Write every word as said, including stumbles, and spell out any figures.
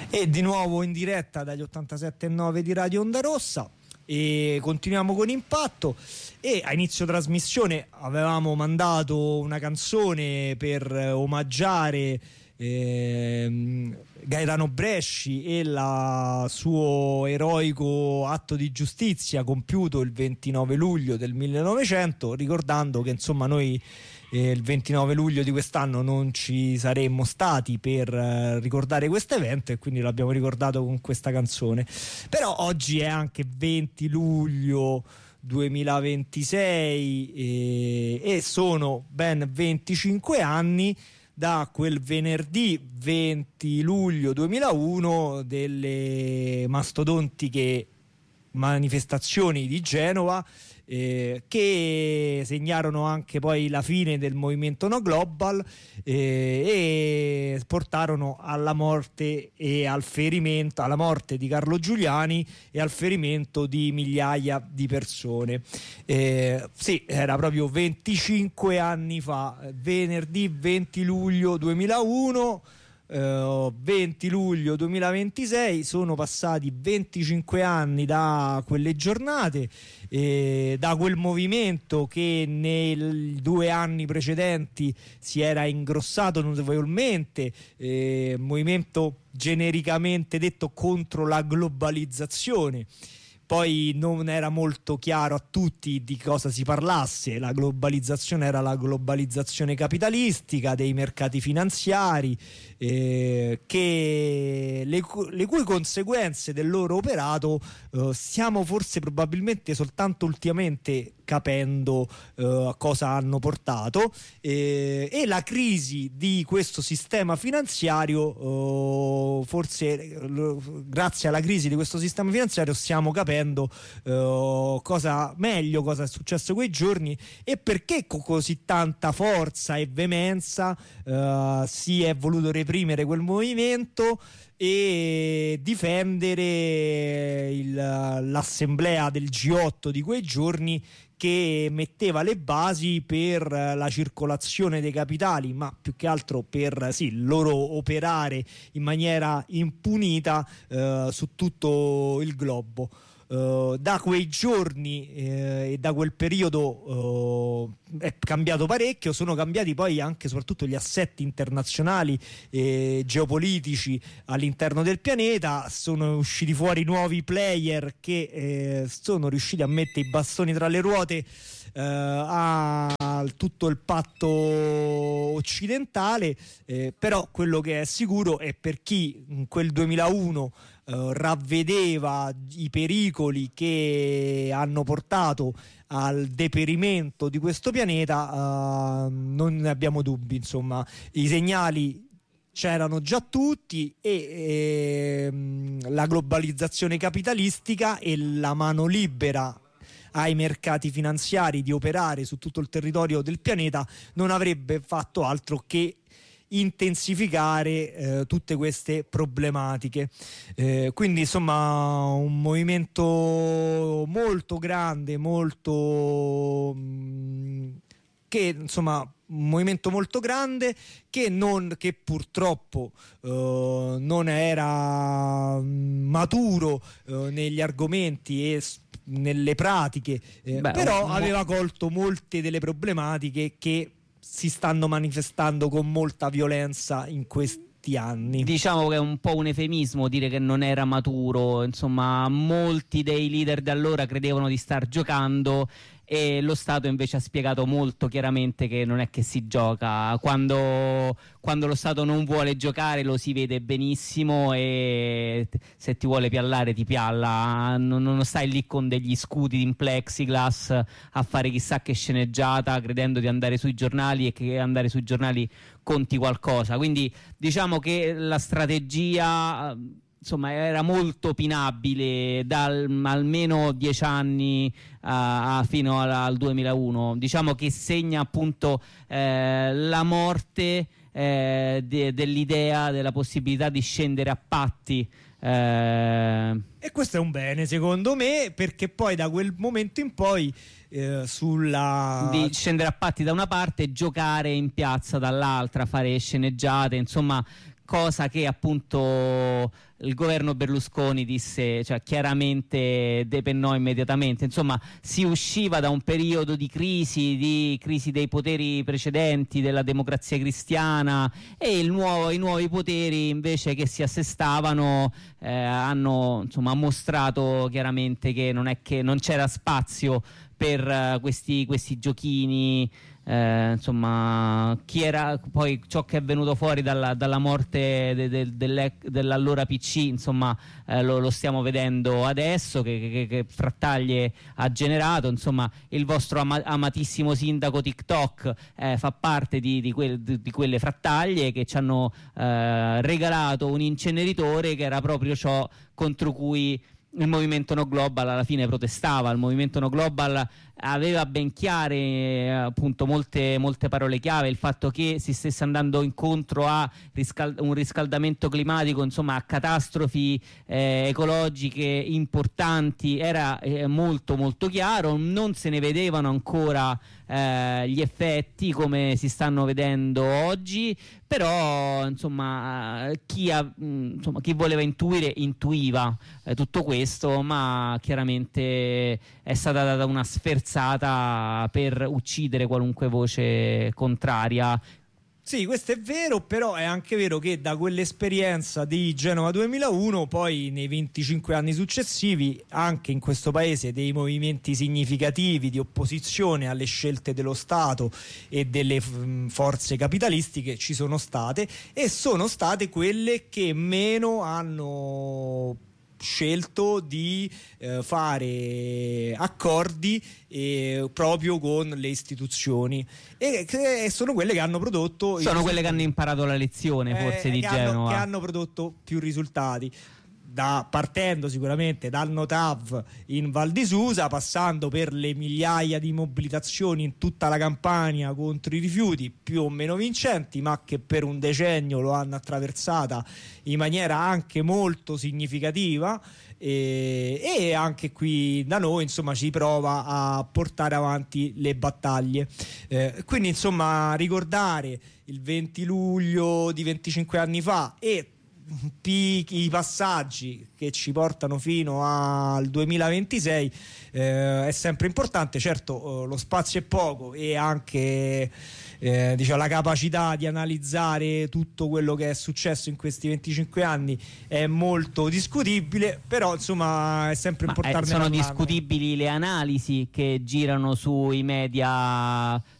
E di nuovo in diretta dagli ottantasette virgola nove di Radio Onda Rossa, e continuiamo con Impatto. E a inizio trasmissione avevamo mandato una canzone per omaggiare eh, Gaetano Bresci e il suo eroico atto di giustizia compiuto il ventinove luglio del millenovecento, ricordando che insomma noi eh, il ventinove luglio di quest'anno non ci saremmo stati per eh, ricordare questo evento, e quindi l'abbiamo ricordato con questa canzone. Però oggi è anche venti luglio duemilaventisei e, e sono ben venticinque anni da quel venerdì venti luglio duemilauno delle mastodontiche manifestazioni di Genova, eh, che segnarono anche poi la fine del movimento No Global, eh, e portarono alla morte e al ferimento, alla morte di Carlo Giuliani e al ferimento di migliaia di persone. Eh, sì, era proprio venticinque anni fa, venerdì venti luglio duemilauno. Uh, venti luglio duemilaventisei, sono passati venticinque anni da quelle giornate, eh, da quel movimento che nei due anni precedenti si era ingrossato notevolmente, eh, movimento genericamente detto contro la globalizzazione. Poi non era molto chiaro a tutti di cosa si parlasse. La globalizzazione era la globalizzazione capitalistica dei mercati finanziari, eh, che le, le cui conseguenze del loro operato eh, stiamo forse probabilmente soltanto ultimamente capendo eh, a cosa hanno portato, eh, e la crisi di questo sistema finanziario, eh, forse l- grazie alla crisi di questo sistema finanziario stiamo capendo eh, cosa meglio cosa è successo quei giorni e perché con così tanta forza e veemenza eh, si è voluto reprimere quel movimento e difendere il, l'assemblea del G otto di quei giorni, che metteva le basi per la circolazione dei capitali, ma più che altro per sì, il loro operare in maniera impunita eh, su tutto il globo. Uh, da quei giorni eh, e da quel periodo uh, è cambiato parecchio, sono cambiati poi anche soprattutto gli assetti internazionali e geopolitici all'interno del pianeta, sono usciti fuori nuovi player che eh, sono riusciti a mettere i bastoni tra le ruote Uh, a tutto il patto occidentale, eh, però quello che è sicuro è per chi in quel duemilauno uh, ravvedeva i pericoli che hanno portato al deperimento di questo pianeta, uh, non ne abbiamo dubbi, insomma, i segnali c'erano già tutti e ehm, la globalizzazione capitalistica e la mano libera ai mercati finanziari di operare su tutto il territorio del pianeta non avrebbe fatto altro che intensificare eh, tutte queste problematiche. Eh, quindi insomma un movimento molto grande, molto mh, che insomma un movimento molto grande che, non, che purtroppo eh, non era maturo eh, negli argomenti e nelle pratiche, eh, Beh, però un... aveva colto molte delle problematiche che si stanno manifestando con molta violenza in questi anni. Diciamo che è un po' un eufemismo dire che non era maturo, insomma molti dei leader di allora credevano di star giocando e lo Stato invece ha spiegato molto chiaramente che non è che si gioca, quando, quando lo Stato non vuole giocare lo si vede benissimo e se ti vuole piallare ti pialla, non, non stai lì con degli scudi in plexiglass a fare chissà che sceneggiata credendo di andare sui giornali e che andare sui giornali conti qualcosa, quindi diciamo che la strategia insomma era molto opinabile dal almeno dieci anni a, a, fino al, al duemilauno, diciamo che segna appunto eh, la morte eh, de, dell'idea della possibilità di scendere a patti. Eh... E questo è un bene secondo me, perché poi da quel momento in poi eh, sulla di scendere a patti da una parte e giocare in piazza dall'altra, fare sceneggiate, insomma cosa che appunto il governo Berlusconi disse, cioè chiaramente depennò immediatamente. Insomma, si usciva da un periodo di crisi, di crisi dei poteri precedenti, della democrazia cristiana, e il nuovo, i nuovi poteri invece che si assestavano eh, hanno insomma mostrato chiaramente che non è che non c'era spazio per uh, questi, questi giochini. Eh, insomma, chi era poi ciò che è venuto fuori dalla, dalla morte de, de, delle, dell'allora P C, insomma, eh, lo, lo stiamo vedendo adesso, che, che, che frattaglie ha generato. Insomma, il vostro ama, amatissimo sindaco TikTok eh, fa parte di, di, que, di, di quelle frattaglie che ci hanno eh, regalato un inceneritore che era proprio ciò contro cui il movimento No Global alla fine protestava. Il movimento No Global aveva ben chiare eh, appunto molte, molte parole chiave: il fatto che si stesse andando incontro a riscal- un riscaldamento climatico, insomma a catastrofi eh, ecologiche importanti, era eh, molto molto chiaro. Non se ne vedevano ancora eh, gli effetti come si stanno vedendo oggi, però insomma chi, ha, mh, insomma, chi voleva intuire intuiva eh, tutto questo, ma chiaramente è stata data una sferzata per uccidere qualunque voce contraria. Sì, questo è vero, però è anche vero che da quell'esperienza di Genova duemilauno, poi nei venticinque anni successivi, anche in questo paese dei movimenti significativi di opposizione alle scelte dello Stato e delle f- forze capitalistiche ci sono state, e sono state quelle che meno hanno scelto di eh, fare accordi eh, proprio con le istituzioni, e che sono quelle che hanno prodotto sono quelle che hanno imparato la lezione forse eh, di che Genova hanno, che hanno prodotto più risultati. Da, partendo sicuramente dal Notav in Val di Susa, passando per le migliaia di mobilitazioni in tutta la Campania contro i rifiuti, più o meno vincenti, ma che per un decennio lo hanno attraversata in maniera anche molto significativa, e, e anche qui da noi insomma ci prova a portare avanti le battaglie. Eh, quindi insomma ricordare il venti luglio di venticinque anni fa e i passaggi che ci portano fino al duemilaventisei eh, è sempre importante. Certo, eh, lo spazio è poco, e anche eh, diciamo, la capacità di analizzare tutto quello che è successo in questi venticinque anni è molto discutibile, però insomma è sempre Ma importante. Eh, sono discutibili le analisi che girano sui media